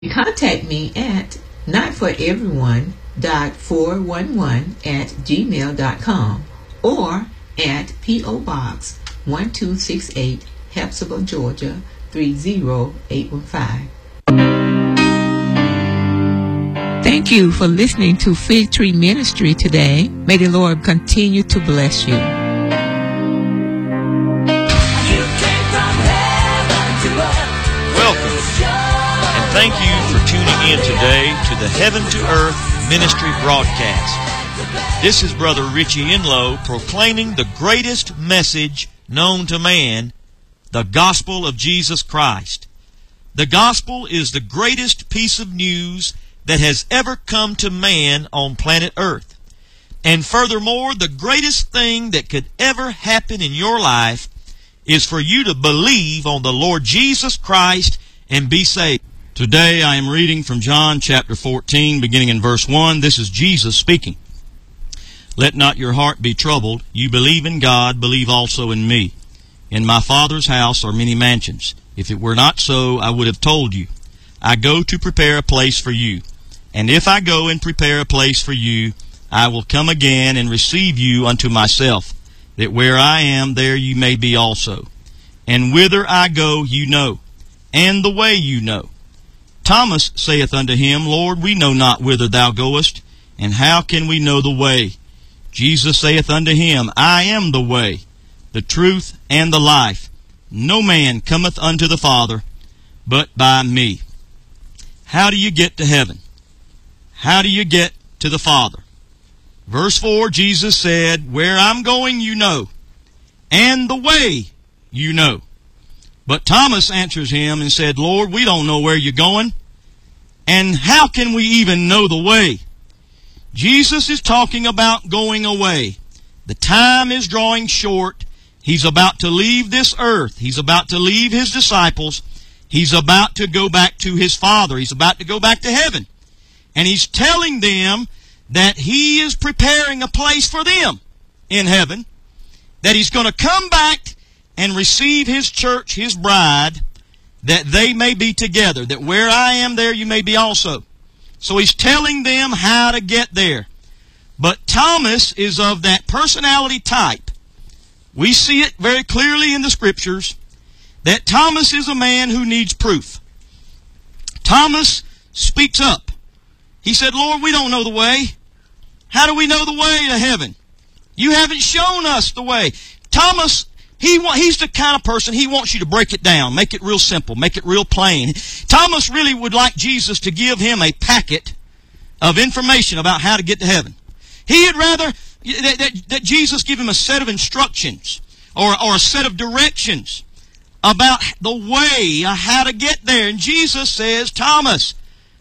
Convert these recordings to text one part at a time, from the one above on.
Contact me at notforeveryone.411@gmail.com or at P.O. Box 1268, Hepzibah, Georgia 30815. Thank you for listening to Fig Tree Ministry today. May the Lord continue to bless you. Welcome, and thank you for tuning in today to the Heaven to Earth Ministry broadcast. This is Brother Richie Enlow proclaiming the greatest message known to man, the gospel of Jesus Christ. The gospel is the greatest piece of news that has ever come to man on planet Earth. And furthermore, the greatest thing that could ever happen in your life is for you to believe on the Lord Jesus Christ and be saved. Today I am reading from John chapter 14, beginning in verse 1. This is Jesus speaking. Let not your heart be troubled. You believe in God, believe also in me. In my Father's house are many mansions. If it were not so, I would have told you. I go to prepare a place for you. And if I go and prepare a place for you, I will come again and receive you unto myself, that where I am, there you may be also. And whither I go, you know, and the way you know. Thomas saith unto him, Lord, we know not whither thou goest, and how can we know the way? Jesus saith unto him, I am the way, the truth, and the life. No man cometh unto the Father, but by me. How do you get to heaven? How do you get to the Father? Verse 4, Jesus said, where I'm going you know, and the way you know. But Thomas answers him and said, Lord, we don't know where you're going, and how can we even know the way? Jesus is talking about going away. The time is drawing short. He's about to leave this earth. He's about to leave his disciples. He's about to go back to his Father. He's about to go back to heaven. And he's telling them that he is preparing a place for them in heaven, that he's going to come back and receive his church, his bride, that they may be together, that where I am, there you may be also. So he's telling them how to get there. But Thomas is of that personality type. We see it very clearly in the Scriptures that Thomas is a man who needs proof. Thomas speaks up. He said, Lord, we don't know the way. How do we know the way to heaven? You haven't shown us the way. Thomas, he's the kind of person, he wants you to break it down, make it real simple, make it real plain. Thomas really would like Jesus to give him a packet of information about how to get to heaven. He'd rather that Jesus give him a set of instructions or a set of directions about the way, how to get there. And Jesus says, Thomas,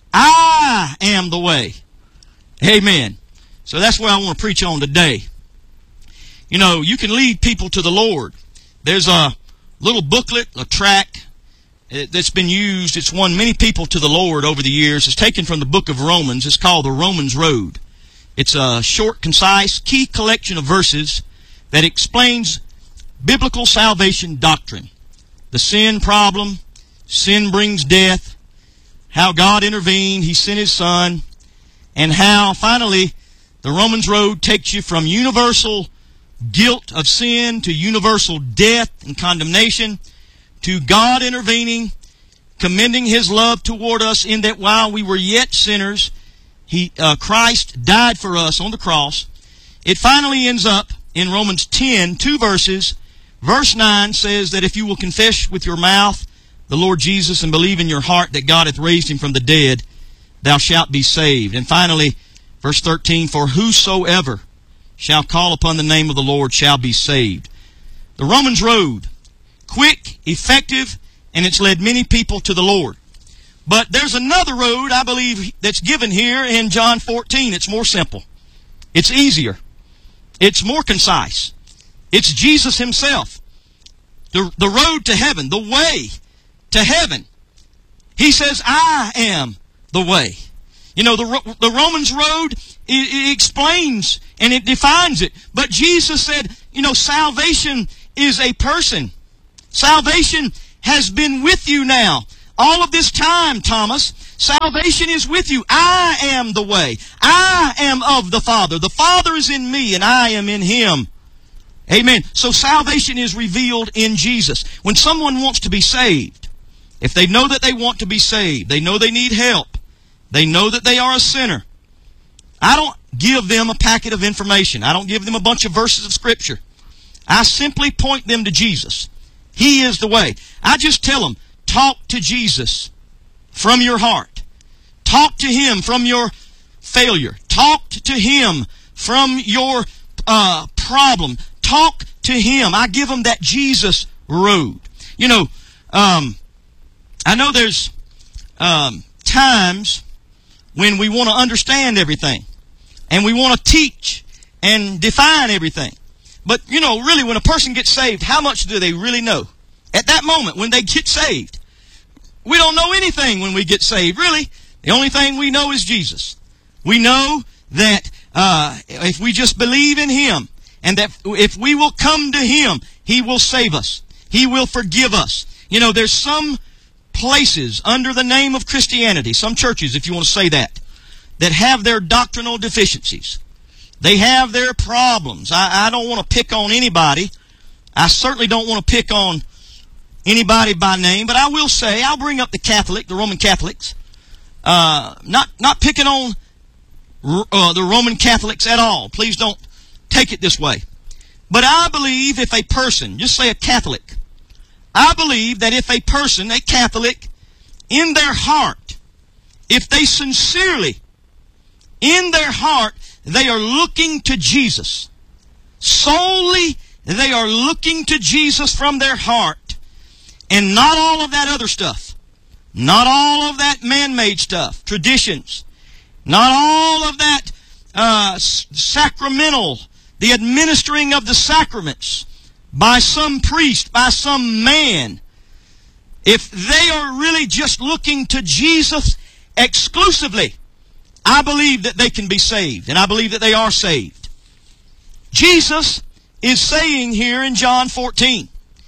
I am the way. Amen. So that's what I want to preach on today. You know, you can lead people to the Lord. There's a little booklet, a tract that's been used. It's won many people to the Lord over the years. It's taken from the book of Romans. It's called the Romans Road. It's a short, concise, key collection of verses that explains biblical salvation doctrine. The sin problem, sin brings death, how God intervened, He sent His Son, and how finally the Romans Road takes you from universal guilt of sin to universal death and condemnation to God intervening, commending His love toward us in that while we were yet sinners, Christ died for us on the cross. It finally ends up in Romans 10, 2 verses. Verse 9 says that if you will confess with your mouth the Lord Jesus and believe in your heart that God hath raised Him from the dead, thou shalt be saved. And finally, verse 13, for whosoever shall call upon the name of the Lord shall be saved. The Romans Road, quick, effective, and it's led many people to the Lord. But there's another road, I believe, that's given here in John 14. It's more simple. It's easier. It's more concise. It's Jesus Himself. The road to heaven, the way to heaven. He says, I am the way. You know, the Romans Road, it explains and it defines it. But Jesus said, you know, salvation is a person. Salvation has been with you now all of this time, Thomas, salvation is with you. I am the way. I am of the Father. The Father is in me, and I am in Him. Amen. So salvation is revealed in Jesus. When someone wants to be saved, if they know that they want to be saved, they know they need help, they know that they are a sinner, I don't give them a packet of information. I don't give them a bunch of verses of Scripture. I simply point them to Jesus. He is the way. I just tell them, talk to Jesus from your heart. Talk to Him from your failure. Talk to Him from your problem. Talk to Him. I give them that Jesus road. You know, I know there's times when we want to understand everything, and we want to teach and define everything. But, you know, really, when a person gets saved, how much do they really know? At that moment, when they get saved, we don't know anything when we get saved, really. The only thing we know is Jesus. We know that if we just believe in Him, and that if we will come to Him, He will save us. He will forgive us. You know, there's some places under the name of Christianity, some churches, if you want to say that have their doctrinal deficiencies. They have their problems. I don't want to pick on anybody. I certainly don't want to pick on anybody by name, but I will say, I'll bring up the Roman Catholics. Not picking on the Roman Catholics at all. Please don't take it this way. But I believe if a person, just say a Catholic, I believe that if a person, a Catholic, in their heart, if they sincerely, in their heart, they are looking to Jesus, solely they are looking to Jesus from their heart, and not all of that other stuff, not all of that man-made stuff, traditions, not all of that sacramental, the administering of the sacraments by some priest, by some man. If they are really just looking to Jesus exclusively, I believe that they can be saved, and I believe that they are saved. Jesus is saying here in John 14,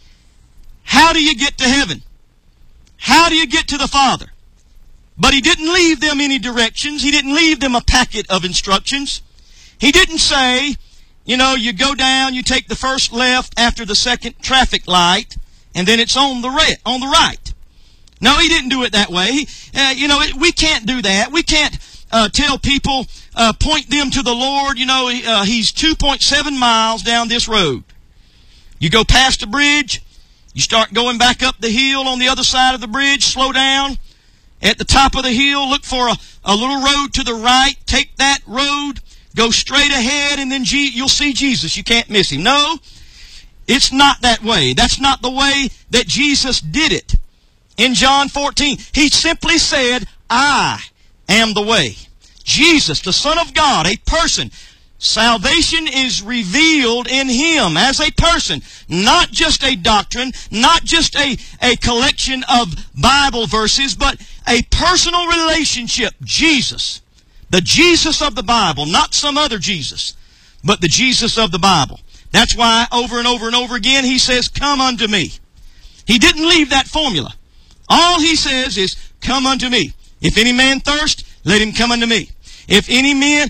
how do you get to heaven? How do you get to the Father? But He didn't leave them any directions. He didn't leave them a packet of instructions. He didn't say, you know, you go down, you take the first left after the second traffic light, and then it's on the right. No, He didn't do it that way. We can't do that. We can't tell people, point them to the Lord. You know, He's 2.7 miles down this road. You go past the bridge, you start going back up the hill on the other side of the bridge, slow down. At the top of the hill, look for a little road to the right. Take that road, go straight ahead, and then you'll see Jesus. You can't miss Him. No, it's not that way. That's not the way that Jesus did it. In John 14, He simply said, I am the way. Jesus, the Son of God, a person. Salvation is revealed in Him as a person, not just a doctrine, not just a collection of Bible verses, but a personal relationship. Jesus, the Jesus of the Bible, not some other Jesus, but the Jesus of the Bible. That's why over and over and over again He says, come unto me. He didn't leave that formula. All He says is, come unto me. If any man thirst, let him come unto me. If any man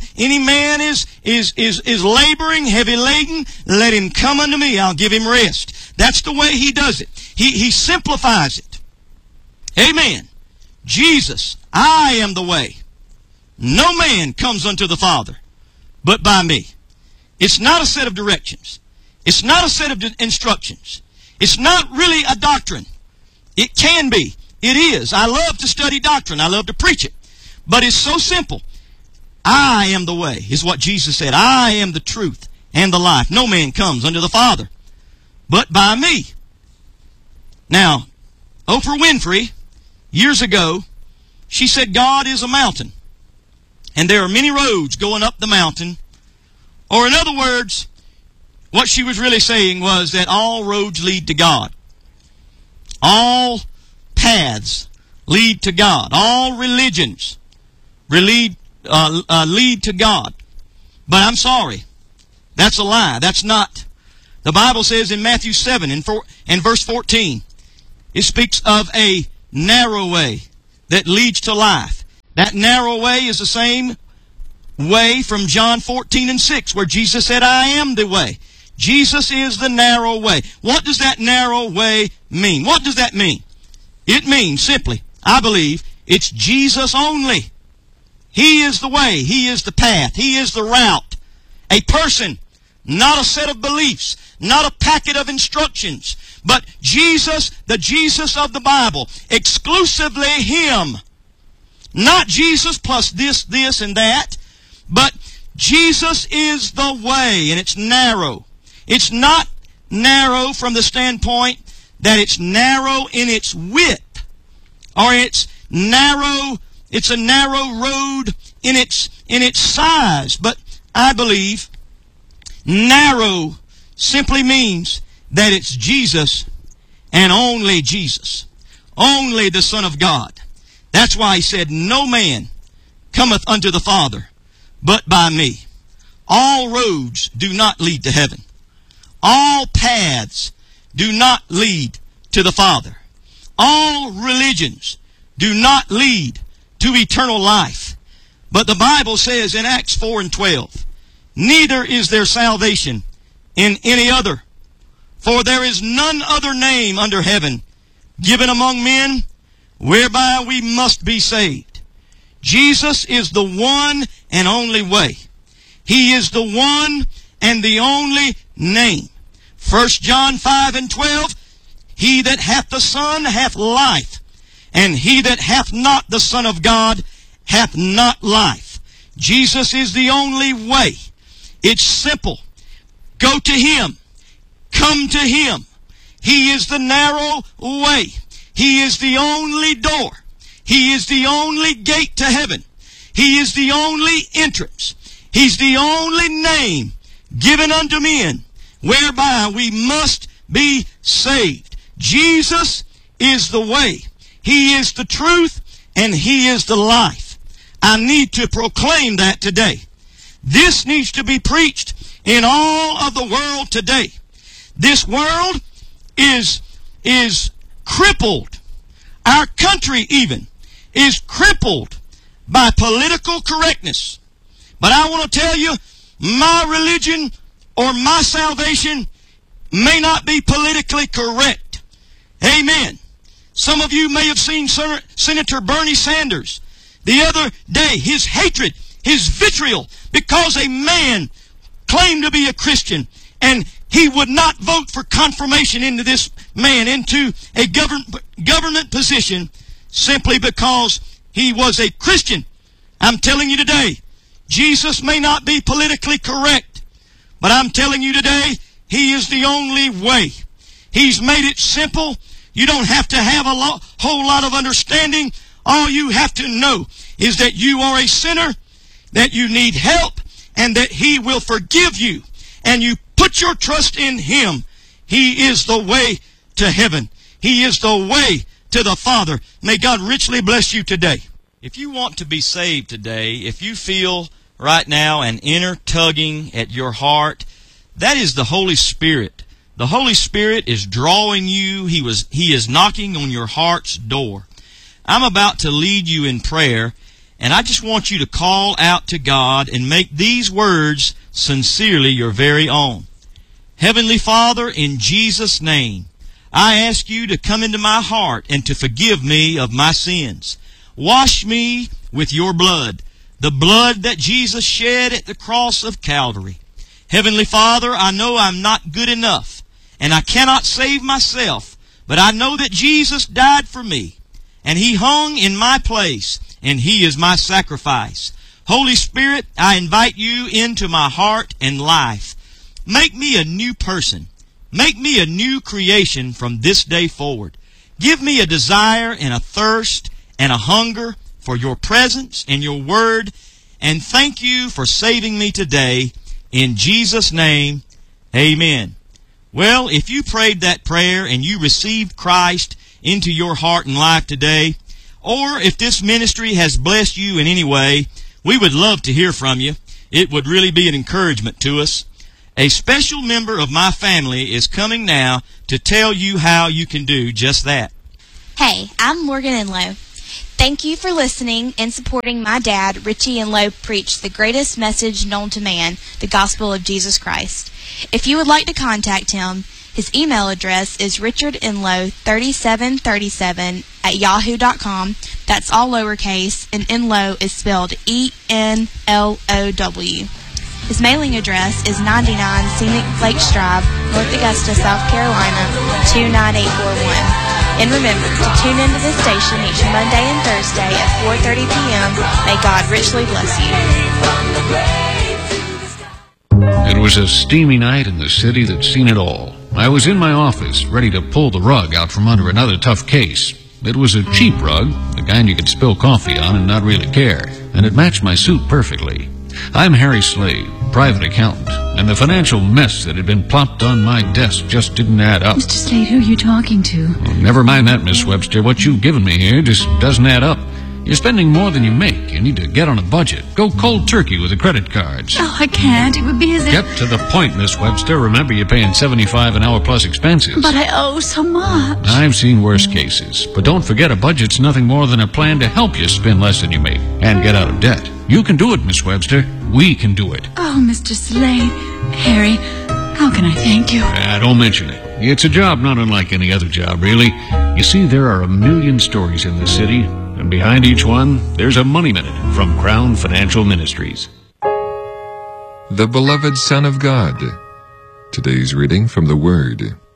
is laboring, heavy laden, let him come unto me. I'll give him rest. That's the way He does it. He simplifies it. Amen. Jesus, I am the way. No man comes unto the Father but by me. It's not a set of directions. It's not a set of instructions. It's not really a doctrine. It can be. It is. I love to study doctrine. I love to preach it. But it's so simple. I am the way, is what Jesus said. I am the truth and the life. No man comes unto the Father but by me. Now, Oprah Winfrey, years ago, she said God is a mountain, and there are many roads going up the mountain. Or in other words, what she was really saying was that all roads lead to God. All paths lead to God. All religions lead to God. But I'm sorry. That's a lie. That's not. The Bible says in Matthew 7 and verse 14, it speaks of a narrow way that leads to life. That narrow way is the same way from John 14:6, where Jesus said, I am the way. Jesus is the narrow way. What does that narrow way mean? What does that mean? It means simply, I believe, it's Jesus only. He is the way. He is the path. He is the route. A person, not a set of beliefs, not a packet of instructions, but Jesus, the Jesus of the Bible, exclusively Him. Not Jesus plus this, and that, but Jesus is the way, and it's narrow. It's not narrow from the standpoint that it's narrow in its width, or it's a narrow road in its size. But I believe narrow simply means that it's Jesus and only Jesus, only the Son of God. That's why He said, no man cometh unto the Father but by me. All roads do not lead to heaven. All paths do not lead to the Father. All religions do not lead to eternal life. But the Bible says in Acts 4:12, neither is there salvation in any other, for there is none other name under heaven given among men whereby we must be saved. Jesus is the one and only way. He is the one and the only name. 1 John 5:12, he that hath the Son hath life, and he that hath not the Son of God hath not life. Jesus is the only way. It's simple. Go to Him. Come to Him. He is the narrow way. He is the only door. He is the only gate to heaven. He is the only entrance. He's the only name given unto men whereby we must be saved. Jesus is the way. He is the truth, and He is the life. I need to proclaim that today. This needs to be preached in all of the world today. This world is crippled. Our country even is crippled by political correctness. But I want to tell you, my religion or my salvation may not be politically correct. Amen. Some of you may have seen Senator Bernie Sanders the other day, his hatred, his vitriol, because a man claimed to be a Christian and he would not vote for confirmation into this man, into a government position, simply because he was a Christian. I'm telling you today, Jesus may not be politically correct, but I'm telling you today, He is the only way. He's made it simple. You don't have to have a whole lot of understanding. All you have to know is that you are a sinner, that you need help, and that He will forgive you. And you put your trust in Him. He is the way to heaven. He is the way to the Father. May God richly bless you today. If you want to be saved today, if you feel right now an inner tugging at your heart, that is the Holy Spirit. The Holy Spirit is drawing you. He is knocking on your heart's door. I'm about to lead you in prayer, and I just want you to call out to God and make these words sincerely your very own. Heavenly Father, in Jesus' name, I ask you to come into my heart and to forgive me of my sins. Wash me with your blood, the blood that Jesus shed at the cross of Calvary. Heavenly Father, I know I'm not good enough, and I cannot save myself, but I know that Jesus died for me, and He hung in my place, and He is my sacrifice. Holy Spirit, I invite you into my heart and life. Make me a new person. Make me a new creation from this day forward. Give me a desire and a thirst and a hunger for your presence and your word. And thank you for saving me today. In Jesus' name, amen. Well, if you prayed that prayer and you received Christ into your heart and life today, or if this ministry has blessed you in any way, we would love to hear from you. It would really be an encouragement to us. A special member of my family is coming now to tell you how you can do just that. Hey, I'm Morgan Enlow. Thank you for listening and supporting my dad, Richie Enlow, preach the greatest message known to man, the gospel of Jesus Christ. If you would like to contact him, his email address is richardenlow3737@yahoo.com. That's all lowercase, and Enlow is spelled E-N-L-O-W. His mailing address is 99 Scenic Lakes Drive, North Augusta, South Carolina, 29841. And remember to tune into this station each Monday and Thursday at 4:30 p.m. May God richly bless you. It was a steamy night in the city that's seen it all. I was in my office, ready to pull the rug out from under another tough case. It was a cheap rug, the kind you could spill coffee on and not really care, and it matched my suit perfectly. I'm Harry Slade, private accountant, and the financial mess that had been plopped on my desk just didn't add up. Mr. Slade, who are you talking to? Oh, never mind that, Miss Webster. What you've given me here just doesn't add up. You're spending more than you make. You need to get on a budget. Go cold turkey with the credit cards. Oh, I can't. It would be as if... Get to the point, Miss Webster. Remember, you're paying $75 an hour plus expenses. But I owe so much. I've seen worse cases. But don't forget, a budget's nothing more than a plan to help you spend less than you make and get out of debt. You can do it, Miss Webster. We can do it. Oh, Mr. Slade. Harry, how can I thank you? Don't mention it. It's a job not unlike any other job, really. You see, there are a million stories in this city, and behind each one, there's a Money Minute from Crown Financial Ministries. The Beloved Son of God. Today's reading from the Word.